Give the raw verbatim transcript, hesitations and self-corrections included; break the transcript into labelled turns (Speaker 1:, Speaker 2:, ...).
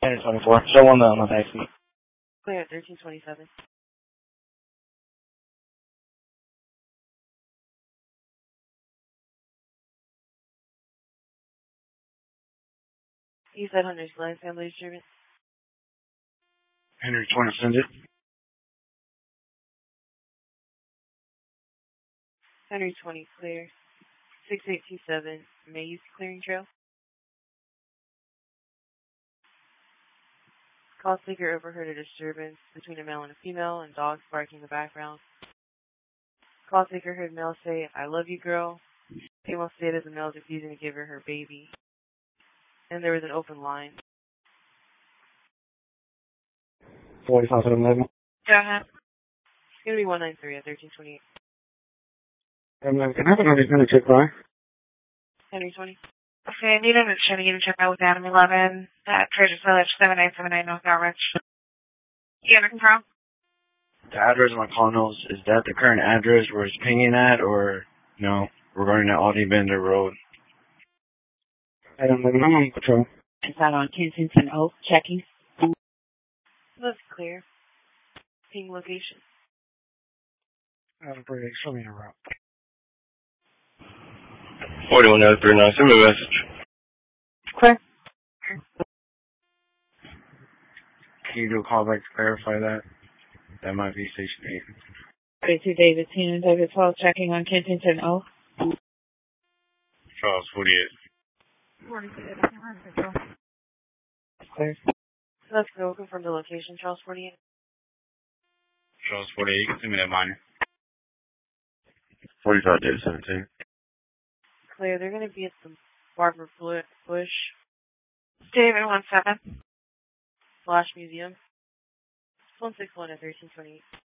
Speaker 1: Henry twenty-four. Show on the, on the back seat.
Speaker 2: Clear at thirteen twenty-seven. You said Hunter's Glen Family Disturbance.
Speaker 1: Henry twenty, send it.
Speaker 2: Henry twenty, clear. six eight two seven, Maze Clearing Trail. Call seeker overheard a disturbance between a male and a female and dogs barking in the background. Call seeker heard male say, "I love you, girl." Female stated the male is refusing to give her her baby. And there was an open line.
Speaker 1: forty-five eleven.
Speaker 2: Go ahead. It's going to be one nine three at thirteen twenty-eight.
Speaker 1: Um, can I have another Henry check by?
Speaker 2: Henry twenty.
Speaker 3: Okay, I need an attorney to check out with Adam eleven at Treasure Village, seven nine seven nine North Outreach. You have a control?
Speaker 1: The address of my condos, is that the current address where it's pinging at, or no, regarding the Audi Bender Road? Adam eleven, I'm on patrol.
Speaker 4: Is that on Kensington Oak, checking?
Speaker 2: That's clear. Ping location.
Speaker 1: Adam three, show me a route.
Speaker 5: forty-one oh three nine, send me a message.
Speaker 4: Clear.
Speaker 1: Can you do a call back to clarify that? That might be Station eight.
Speaker 4: thirty-two David ten, David twelve, checking on Kensington Oak.
Speaker 5: Charles forty-eight.
Speaker 1: Clear.
Speaker 2: Let's go confirm the location, Charles forty-eight.
Speaker 5: Charles forty-eight, you can send me that minor.
Speaker 6: forty-five David seventeen.
Speaker 2: Clear, they're going to be at the Barber Bush
Speaker 3: David one seven.
Speaker 2: Flash Museum. one six one at thirteen twenty-eight.